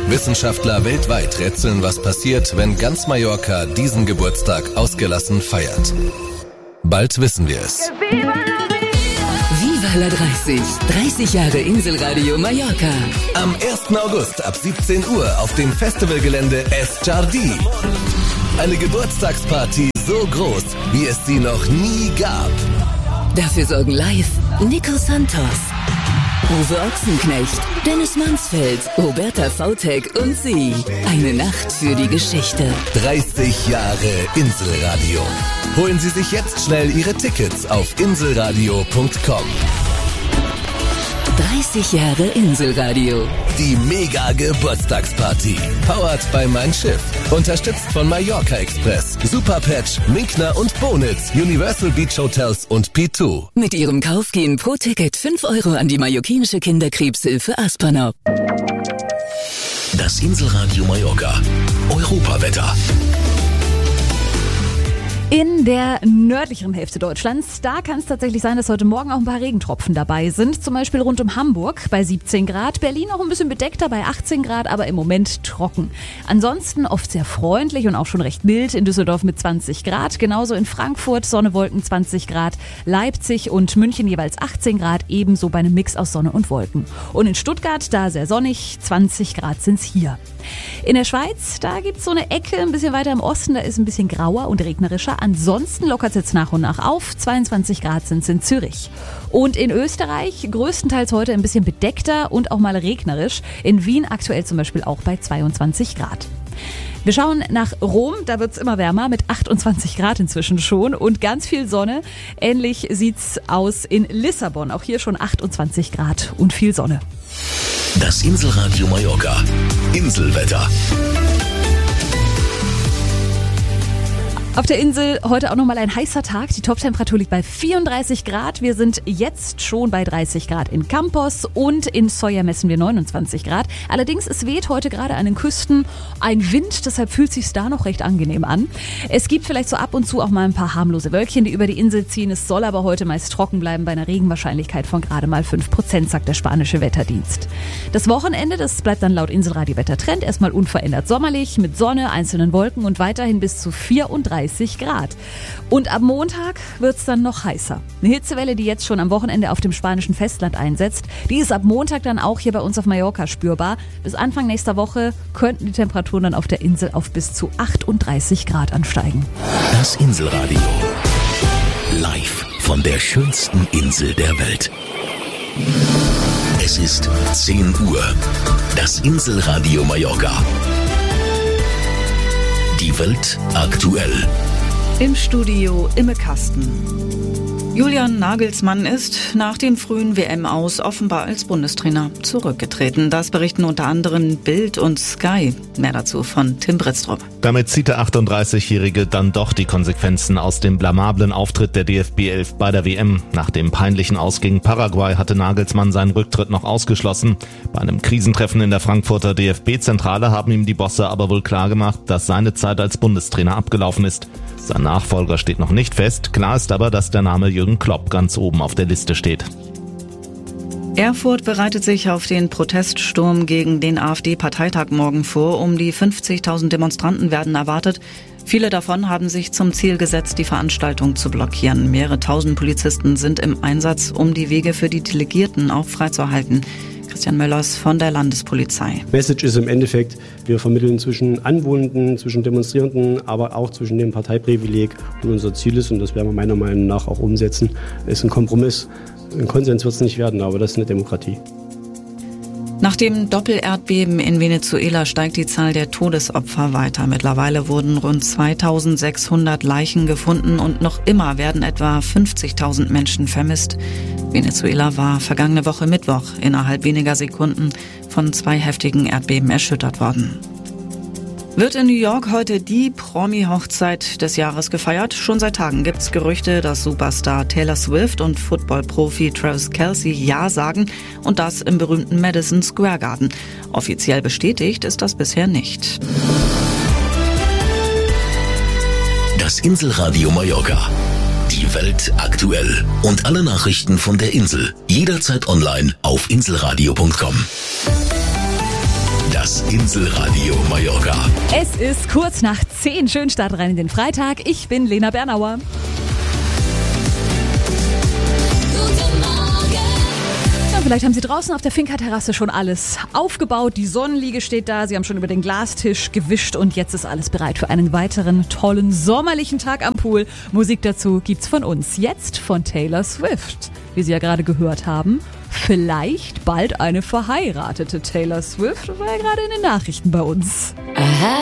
Wissenschaftler weltweit rätseln, was passiert, wenn ganz Mallorca diesen Geburtstag ausgelassen feiert. Bald wissen wir es. Viva la 30. 30 Jahre Inselradio Mallorca. Am 1. August ab 17 Uhr auf dem Festivalgelände Es Jardí. Eine Geburtstagsparty so groß, wie es sie noch nie gab. Dafür sorgen live Nico Santos, Uwe Ochsenknecht, Dennis Mansfeld, Roberta Vautek und sie. Eine Nacht für die Geschichte. 30 Jahre Inselradio. Holen Sie sich jetzt schnell Ihre Tickets auf inselradio.com. 30 Jahre Inselradio. Die Mega-Geburtstagsparty. Powered by Mein Schiff. Unterstützt von Mallorca Express, Superpatch, Minkner und Bonitz, Universal Beach Hotels und P2. Mit Ihrem Kauf gehen pro Ticket 5 Euro an die mallorquinische Kinderkrebshilfe Aspernau. Das Inselradio Mallorca. Europawetter. In der nördlicheren Hälfte Deutschlands, da kann es tatsächlich sein, dass heute Morgen auch ein paar Regentropfen dabei sind. Zum Beispiel rund um Hamburg bei 17 Grad, Berlin auch ein bisschen bedeckter bei 18 Grad, aber im Moment trocken. Ansonsten oft sehr freundlich und auch schon recht mild. In Düsseldorf mit 20 Grad, genauso in Frankfurt Sonne, Wolken 20 Grad, Leipzig und München jeweils 18 Grad, ebenso bei einem Mix aus Sonne und Wolken. Und in Stuttgart, da sehr sonnig, 20 Grad sind's hier. In der Schweiz, da gibt's so eine Ecke, ein bisschen weiter im Osten, da ist ein bisschen grauer und regnerischer. Ansonsten lockert es jetzt nach und nach auf. 22 Grad sind es in Zürich. Und in Österreich größtenteils heute ein bisschen bedeckter und auch mal regnerisch. In Wien aktuell zum Beispiel auch bei 22 Grad. Wir schauen nach Rom, da wird es immer wärmer mit 28 Grad inzwischen schon und ganz viel Sonne. Ähnlich sieht's aus in Lissabon, auch hier schon 28 Grad und viel Sonne. Das Inselradio Mallorca. Inselwetter. Auf der Insel heute auch nochmal ein heißer Tag. Die Toptemperatur liegt bei 34 Grad. Wir sind jetzt schon bei 30 Grad in Campos und in Soja messen wir 29 Grad. Allerdings, es weht heute gerade an den Küsten ein Wind, deshalb fühlt es sich da noch recht angenehm an. Es gibt vielleicht so ab und zu auch mal ein paar harmlose Wölkchen, die über die Insel ziehen. Es soll aber heute meist trocken bleiben bei einer Regenwahrscheinlichkeit von gerade mal 5%, sagt der spanische Wetterdienst. Das Wochenende, das bleibt dann laut Inselradio Wettertrend erstmal unverändert sommerlich mit Sonne, einzelnen Wolken und weiterhin bis zu 34 Grad. Und ab Montag wird's dann noch heißer. Eine Hitzewelle, die jetzt schon am Wochenende auf dem spanischen Festland einsetzt, die ist ab Montag dann auch hier bei uns auf Mallorca spürbar. Bis Anfang nächster Woche könnten die Temperaturen dann auf der Insel auf bis zu 38 Grad ansteigen. Das Inselradio. Live von der schönsten Insel der Welt. Es ist 10 Uhr. Das Inselradio Mallorca. Die Welt aktuell. Im Studio Imme Kasten. Julian Nagelsmann ist nach dem frühen WM-Aus offenbar als Bundestrainer zurückgetreten. Das berichten unter anderem Bild und Sky. Mehr dazu von Tim Britztrup. Damit zieht der 38-Jährige dann doch die Konsequenzen aus dem blamablen Auftritt der DFB 11 bei der WM. Nach dem peinlichen Aus gegen Paraguay hatte Nagelsmann seinen Rücktritt noch ausgeschlossen. Bei einem Krisentreffen in der Frankfurter DFB-Zentrale haben ihm die Bosse aber wohl klargemacht, dass seine Zeit als Bundestrainer abgelaufen ist. Sein Nachfolger steht noch nicht fest. Klar ist aber, dass der Name Jürgen Klopp ganz oben auf der Liste steht. Erfurt bereitet sich auf den Proteststurm gegen den AfD-Parteitag morgen vor. Um die 50.000 Demonstranten werden erwartet. Viele davon haben sich zum Ziel gesetzt, die Veranstaltung zu blockieren. Mehrere tausend Polizisten sind im Einsatz, um die Wege für die Delegierten auch freizuhalten. Christian Möllers von der Landespolizei. Message ist im Endeffekt, wir vermitteln zwischen Anwohnenden, zwischen Demonstrierenden, aber auch zwischen dem Parteiprivileg. Und unser Ziel ist, und das werden wir meiner Meinung nach auch umsetzen, ist ein Kompromiss. Ein Konsens wird es nicht werden, aber das ist eine Demokratie. Nach dem Doppelerdbeben in Venezuela steigt die Zahl der Todesopfer weiter. Mittlerweile wurden rund 2600 Leichen gefunden und noch immer werden etwa 50.000 Menschen vermisst. Venezuela war vergangene Woche Mittwoch innerhalb weniger Sekunden von 2 heftigen Erdbeben erschüttert worden. Wird in New York heute die Promi-Hochzeit des Jahres gefeiert? Schon seit Tagen gibt's Gerüchte, dass Superstar Taylor Swift und Football-Profi Travis Kelce Ja sagen und das im berühmten Madison Square Garden. Offiziell bestätigt ist das bisher nicht. Das Inselradio Mallorca. Die Welt aktuell. Und alle Nachrichten von der Insel. Jederzeit online auf inselradio.com. Das Inselradio Mallorca. Es ist kurz nach 10. Schön Start rein in den Freitag. Ich bin Lena Bernauer. Ja, vielleicht haben Sie draußen auf der Finca-Terrasse schon alles aufgebaut. Die Sonnenliege steht da. Sie haben schon über den Glastisch gewischt und jetzt ist alles bereit für einen weiteren tollen sommerlichen Tag am Pool. Musik dazu gibt's von uns. Jetzt von Taylor Swift. Wie Sie ja gerade gehört haben, vielleicht bald eine verheiratete Taylor Swift. Das war ja gerade in den Nachrichten bei uns. Aha.